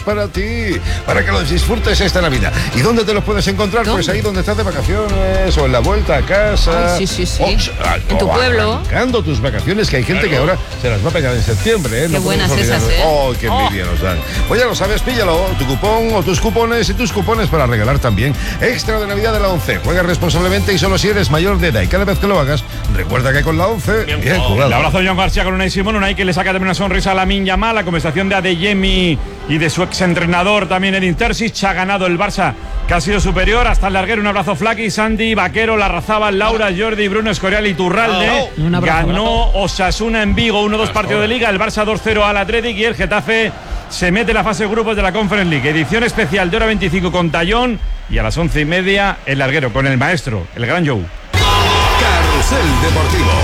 para ti, para que los disfrutes esta Navidad. ¿Y dónde te los puedes encontrar? ¿Dónde? Pues ahí donde estás de vacaciones o en la vuelta a casa. Ay, sí. En tu pueblo. Arrancando tus vacaciones, que hay gente que ahora se las va a pegar en septiembre, ¿eh? Qué buenas esas, ¿eh? ¡Oh, qué envidia nos dan! Pues ya lo sabes, píllalo, tu cupón o tus cupones y tus cupones para regalar también. Extra de Navidad de la 11. Juega responsablemente y solo si eres mayor de edad. Y cada vez que lo hagas, recuerda que con la 11, bien jugado. El abrazo de John García con Unai Simón. Unai que le saca también una sonrisa a Lamine Yamal. La conversación de Adeyemi y de su exentrenador también Edin Terzic. Ha ganado el Barça, que ha sido superior. Hasta el larguero, un abrazo Flaky, Sandy, Vaquero, Larrazábal, Laura, Jordi, Bruno, Escorial y Turralde. Ganó Osasuna en Vigo 1-2 partido de Liga. El Barça 2-0 al Athletic y el Getafe se mete en la fase de grupos de la Conference League. Edición especial de hora 25 con Tallón y a las 11:30 el larguero con el maestro, el gran Joe. Carrusel Deportivo.